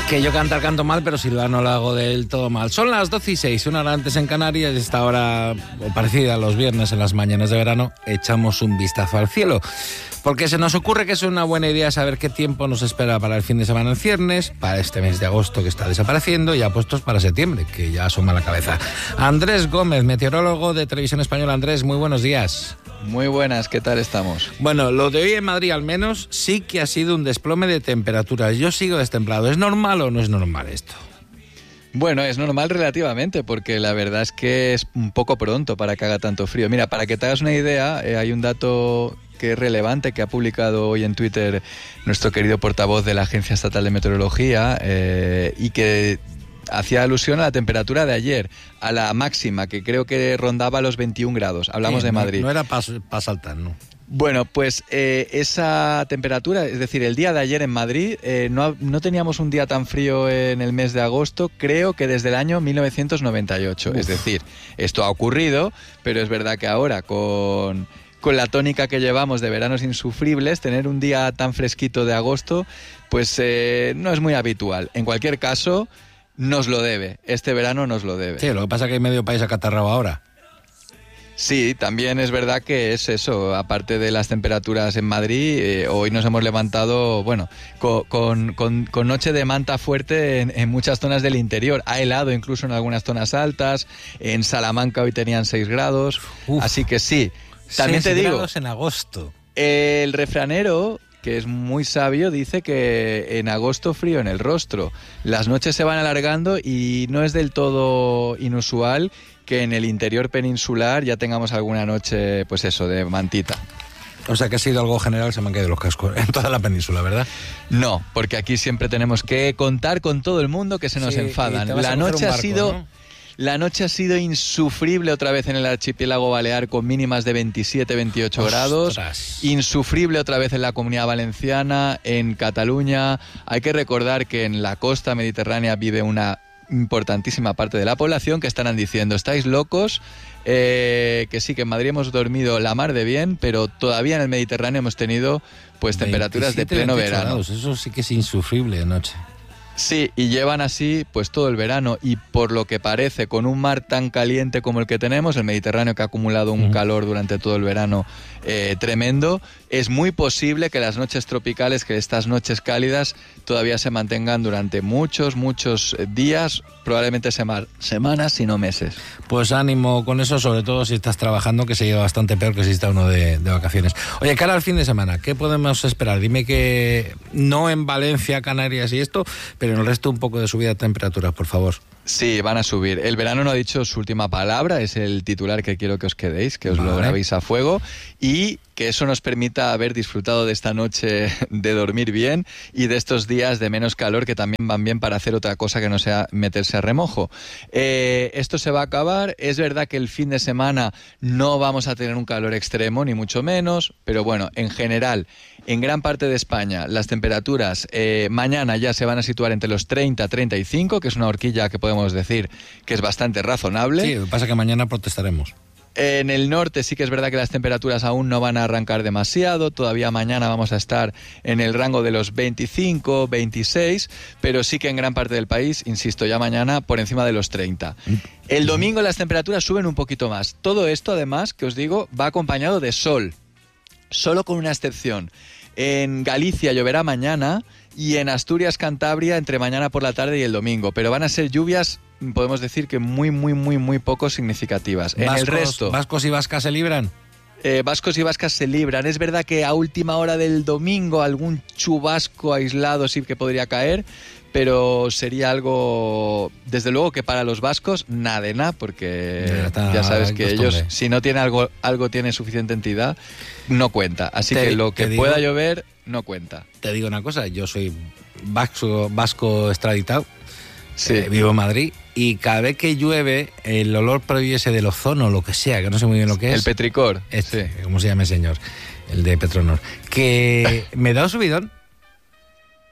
Que yo canto mal, pero silbar no lo hago del todo mal. Son las 12:06, una hora antes en Canarias, y esta hora, o parecida a los viernes en las mañanas de verano, echamos un vistazo al cielo. Porque se nos ocurre que es una buena idea saber qué tiempo nos espera para el fin de semana en ciernes, para este mes de agosto que está desapareciendo, y apuestos para septiembre, que ya asoma la cabeza. Andrés Gómez, meteorólogo de Televisión Española. Andrés, muy buenos días. Muy buenas, ¿qué tal estamos? Bueno, lo de hoy en Madrid al menos sí que ha sido un desplome de temperaturas. Yo sigo destemplado. ¿Es normal o no es normal esto? Bueno, es normal relativamente, porque la verdad es que es un poco pronto para que haga tanto frío. Mira, para que te hagas una idea, hay un dato que es relevante que ha publicado hoy en Twitter nuestro querido portavoz de la Agencia Estatal de Meteorología y que hacía alusión a la temperatura de ayer, a la máxima, que creo que rondaba los 21 grados. Hablamos de Madrid. No era para saltar, ¿no? Bueno, pues esa temperatura, es decir, el día de ayer en Madrid, no teníamos un día tan frío en el mes de agosto, creo que desde el año 1998. Es decir, esto ha ocurrido, pero es verdad que ahora con la tónica que llevamos de veranos insufribles, tener un día tan fresquito de agosto, pues no es muy habitual. En cualquier caso, nos lo debe. Este verano nos lo debe. Sí, lo que pasa es que hay medio país acatarrado ahora. Sí, también es verdad que es eso, aparte de las temperaturas en Madrid, hoy nos hemos levantado, bueno, con noche de manta fuerte en muchas zonas del interior. Ha helado incluso en algunas zonas altas, en Salamanca hoy tenían 6 grados, así que sí. También te digo, grados en agosto. El refranero, que es muy sabio, dice que en agosto frío en el rostro. Las noches se van alargando y no es del todo inusual que en el interior peninsular ya tengamos alguna noche, pues eso, de mantita. O sea que ha sido algo general, se me han caído los cascos en toda la península, ¿verdad? No, porque aquí siempre tenemos que contar con todo el mundo que se nos enfadan. La noche ha sido... ¿no? La noche ha sido insufrible otra vez en el archipiélago balear con mínimas de 27-28 grados. Insufrible otra vez en la Comunidad Valenciana, en Cataluña. Hay que recordar que en la costa mediterránea vive una importantísima parte de la población que estarán diciendo, ¿estáis locos? Que sí, que en Madrid hemos dormido la mar de bien, pero todavía en el Mediterráneo hemos tenido pues temperaturas de pleno verano. Grados, eso sí que es insufrible de noche. Sí, y llevan así pues todo el verano, y por lo que parece, con un mar tan caliente como el que tenemos, el Mediterráneo, que ha acumulado un calor durante todo el verano tremendo, es muy posible que las noches tropicales, que estas noches cálidas todavía se mantengan durante muchos días, probablemente semanas, si no meses. Pues ánimo con eso, sobre todo si estás trabajando, que se lleva bastante peor que si está uno de vacaciones. Oye, cara al fin de semana, ¿qué podemos esperar? Dime que no en Valencia, Canarias y esto, pero en el resto un poco de subida de temperaturas, por favor. Sí, van a subir. El verano no ha dicho su última palabra, es el titular que quiero que os quedéis, que os lo grabéis a fuego, y que eso nos permita haber disfrutado de esta noche de dormir bien y de estos días de menos calor que también van bien para hacer otra cosa que no sea meterse a remojo. Esto se va a acabar. Es verdad que el fin de semana no vamos a tener un calor extremo, ni mucho menos, pero bueno, en general, en gran parte de España, las temperaturas mañana ya se van a situar entre los 30-35, que es una horquilla que podemos decir que es bastante razonable. Sí, lo que pasa es que mañana protestaremos. En el norte sí que es verdad que las temperaturas aún no van a arrancar demasiado, todavía mañana vamos a estar en el rango de los 25, 26, pero sí que en gran parte del país, insisto, ya mañana por encima de los 30. El domingo las temperaturas suben un poquito más. Todo esto, además, que os digo, va acompañado de sol, solo con una excepción. En Galicia lloverá mañana y en Asturias, Cantabria, entre mañana por la tarde y el domingo, pero van a ser lluvias, podemos decir que muy poco significativas. En el resto, ¿vascos y vascas se libran? Vascos y vascas se libran. Es verdad que a última hora del domingo algún chubasco aislado sí que podría caer, pero sería algo, desde luego que para los vascos, nada, porque ya sabes que ellos, si no tiene algo tiene suficiente entidad, no cuenta. Así que lo que pueda llover, no cuenta. Te digo una cosa, yo soy vasco extraditado, sí. Vivo en Madrid, y cada vez que llueve, el olor prohibiese del ozono, lo que sea, que no sé muy bien lo que es. El petricor. Sí. ¿Cómo se llama el señor? El de Petronor. Que me da un subidón.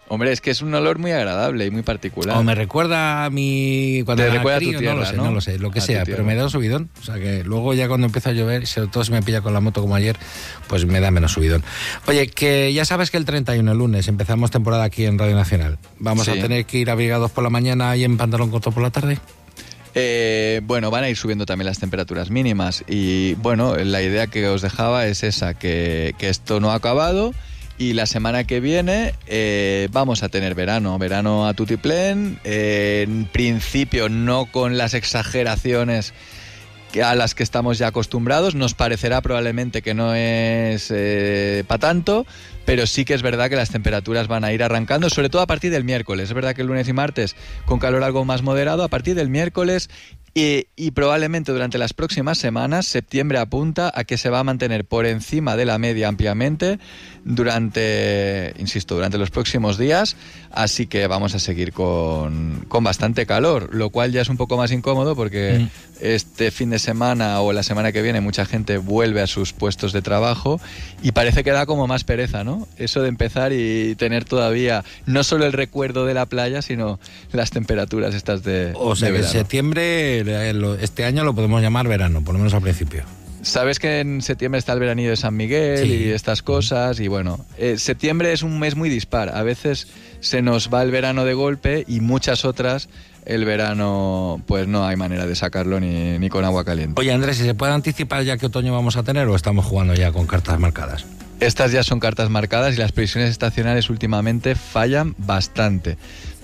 Hombre, es que es un olor muy agradable y muy particular. O me recuerda a mi... Cuando Te era recuerda a tu crío, tierra, no lo sé, lo que A tu sea, tierra. pero me da un subidón. O sea que luego ya cuando empieza a llover, sobre todo si me pilla con la moto como ayer, pues me da menos subidón. Oye, que ya sabes que el 31, el lunes, empezamos temporada aquí en Radio Nacional. ¿Vamos Sí. a tener que ir abrigados por la mañana y en pantalón corto por la tarde? Bueno, van a ir subiendo también las temperaturas mínimas y bueno, la idea que os dejaba es esa, que esto no ha acabado y la semana que viene vamos a tener verano a tutiplén, en principio no con las exageraciones a las que estamos ya acostumbrados, nos parecerá probablemente que no es para tanto, pero sí que es verdad que las temperaturas van a ir arrancando, sobre todo a partir del miércoles. Es verdad que el lunes y martes con calor algo más moderado, a partir del miércoles y probablemente durante las próximas semanas, septiembre apunta a que se va a mantener por encima de la media ampliamente durante los próximos días, así que vamos a seguir con bastante calor, lo cual ya es un poco más incómodo porque este fin de semana o la semana que viene mucha gente vuelve a sus puestos de trabajo y parece que da como más pereza, ¿no? Eso de empezar y tener todavía no solo el recuerdo de la playa, sino las temperaturas estas de O sea de que verano. septiembre, este año lo podemos llamar verano, por lo menos al principio. Sabes que en septiembre está el veranillo de San Miguel Sí. y estas cosas y bueno, septiembre es un mes muy dispar. A veces se nos va el verano de golpe y muchas otras el verano pues no hay manera de sacarlo ni con agua caliente. Oye, Andrés, ¿y se puede anticipar ya qué otoño vamos a tener o estamos jugando ya con cartas marcadas? Estas ya son cartas marcadas y las previsiones estacionales últimamente fallan bastante.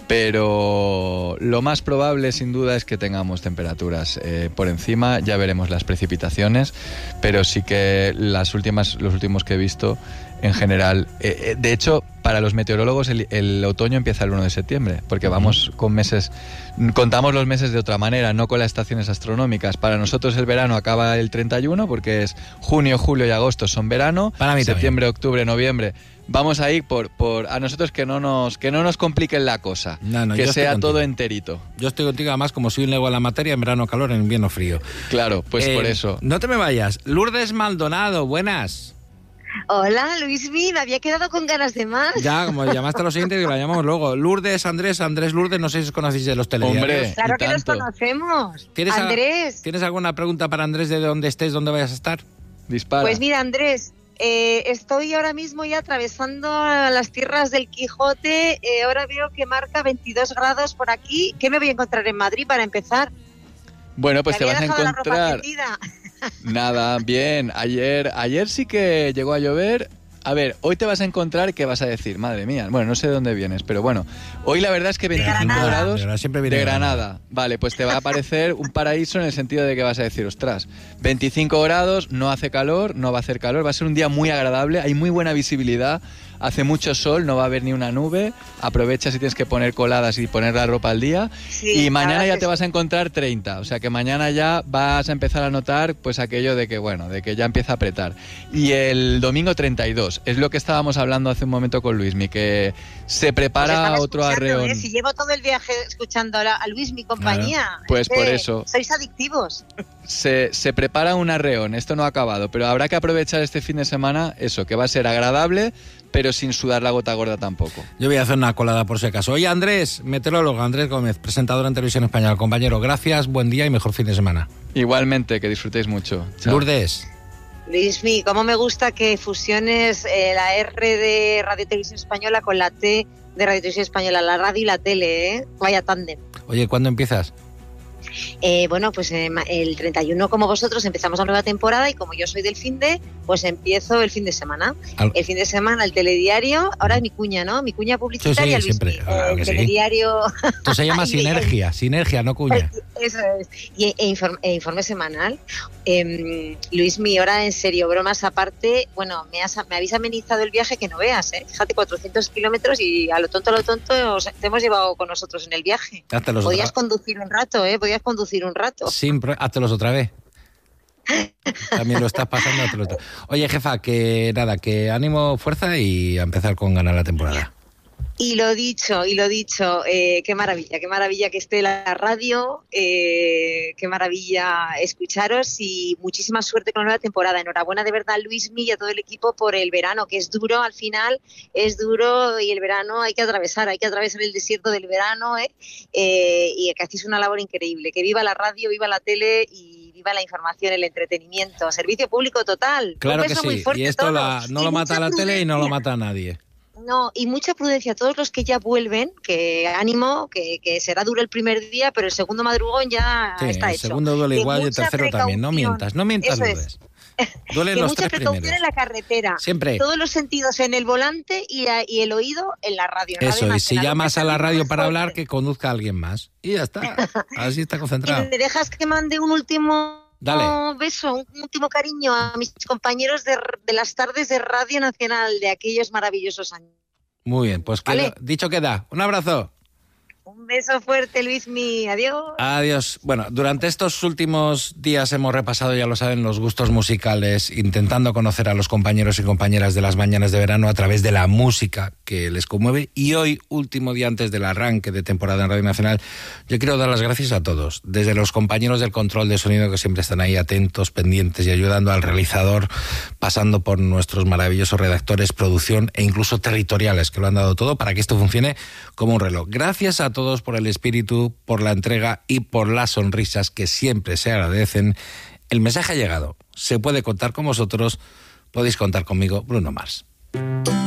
Pero lo más probable sin duda es que tengamos temperaturas por encima, ya veremos las precipitaciones, pero sí que los últimos que he visto en general, de hecho para los meteorólogos el otoño empieza el 1 de septiembre, porque vamos con meses, contamos los meses de otra manera, no con las estaciones astronómicas. Para nosotros el verano acaba el 31 porque es junio, julio y agosto son verano, Para mí septiembre, octubre, noviembre. Vamos a ir por a nosotros que no nos compliquen la cosa, No, que yo estoy sea contigo. todo enterito. Yo estoy contigo, además, como soy un lego a la materia, en verano calor, en invierno frío. Claro, pues por eso. No te me vayas. Lourdes Maldonado, buenas. Hola, Luismi, me había quedado con ganas de más. Ya, como llamaste a los siguientes, la llamamos luego. Lourdes, Andrés Lourdes, no sé si os conocéis de los telediarios. Hombre, Claro y que nos tanto. conocemos. ¿Tienes Andrés. ¿Tienes alguna pregunta para Andrés de dónde estés, dónde vayas a estar? Dispara. Pues mira, Andrés, estoy ahora mismo ya atravesando las tierras del Quijote. Ahora veo que marca 22 grados por aquí. ¿Qué me voy a encontrar en Madrid para empezar? Bueno, pues te Me vas a había dejado la ropa encontrar... tendida. Nada, bien. Ayer sí que llegó a llover. A ver, hoy te vas a encontrar que vas a decir, madre mía, bueno, no sé de dónde vienes, pero bueno, hoy la verdad es que 25 Granada. grados De Granada, siempre viene de de Granada. Granada. Vale, pues te va a parecer un paraíso en el sentido de que vas a decir, ostras, 25 grados, no hace calor, no va a hacer calor, va a ser un día muy agradable, hay muy buena visibilidad, hace mucho sol, no va a haber ni una nube, aprovecha si tienes que poner coladas y poner la ropa al día. Sí, Y mañana la ya verdad te que vas a encontrar 30, o sea que mañana ya vas a empezar a notar pues aquello de que bueno, de que ya empieza a apretar. Y el domingo 32, es lo que estábamos hablando hace un momento con Luismi, que se Pues prepara estaba otro escuchando, arreón. Si llevo todo el viaje escuchando a Luis, mi compañía. Pues Es que por eso. Sois adictivos. Se prepara un arreón, esto no ha acabado, pero habrá que aprovechar este fin de semana, eso, que va a ser agradable, pero sin sudar la gota gorda tampoco. Yo voy a hacer una colada por si acaso. Oye, Andrés, meteorólogo, Andrés Gómez, presentador en Televisión Española. Compañero, gracias, buen día y mejor fin de semana. Igualmente, que disfrutéis mucho. Chao. Lourdes. Luismi, cómo me gusta que fusiones la R de Radio Televisión Española con la T de Radio Televisión Española, la radio y la tele, ¿eh? Vaya tándem. Oye, ¿cuándo empiezas? Bueno, pues el 31, como vosotros, empezamos la nueva temporada y como yo soy del finde, pues empiezo el fin de semana. El fin de semana, el telediario, ahora es mi cuña, ¿no? Mi cuña publicitaria, Sí, siempre, Luismi, claro que el sí. telediario... Esto se llama sinergia, no cuña. Eso es. Informe semanal. Luismi, ahora en serio, bromas aparte, bueno, me habéis amenizado el viaje que no veas, ¿eh? Fíjate, 400 kilómetros y a lo tonto, te hemos llevado con nosotros en el viaje. Háztelos Podías conducir un rato, ¿eh? Podías conducir un rato. Háztelos otra vez. También lo estás pasando, háztelos otra vez. Oye, jefa, que nada, que ánimo, fuerza y a empezar con ganar la temporada. Y lo dicho, qué maravilla que esté la radio, qué maravilla escucharos y muchísima suerte con la nueva temporada. Enhorabuena de verdad, Luismi, y a todo el equipo por el verano, que es duro al final, es duro y el verano hay que atravesar el desierto del verano, y que hacéis una labor increíble. Que viva la radio, viva la tele y viva la información, el entretenimiento. Servicio público total. Claro que sí, y esto no lo mata la tele y no lo mata a nadie. No, y mucha prudencia a todos los que ya vuelven, que ánimo, que será duro el primer día, pero el segundo madrugón ya está hecho. El segundo duele igual y el tercero también. No mientas, dudes. Duelen los tres primeros. Mucha precaución en la carretera. Siempre. Todos los sentidos en el volante y el oído en la radio. Eso, y si llamas a la radio para hablar, que conduzca a alguien más. Y ya está, así está concentrado. ¿Y me dejas que mande un último... Dale. Beso, un último cariño a mis compañeros de las tardes de Radio Nacional de aquellos maravillosos años? Muy bien, pues ¿vale? Dicho queda. Un abrazo. Un beso fuerte, Luismi. Adiós. Adiós. Bueno, durante estos últimos días hemos repasado, ya lo saben, los gustos musicales, intentando conocer a los compañeros y compañeras de las mañanas de verano a través de la música que les conmueve. Y hoy, último día antes del arranque de temporada en Radio Nacional, yo quiero dar las gracias a todos, desde los compañeros del control de sonido, que siempre están ahí atentos, pendientes y ayudando al realizador, pasando por nuestros maravillosos redactores, producción e incluso territoriales, que lo han dado todo para que esto funcione como un reloj. Gracias a todos por el espíritu, por la entrega y por las sonrisas que siempre se agradecen. El mensaje ha llegado. Se puede contar con vosotros. Podéis contar conmigo, Bruno Mars.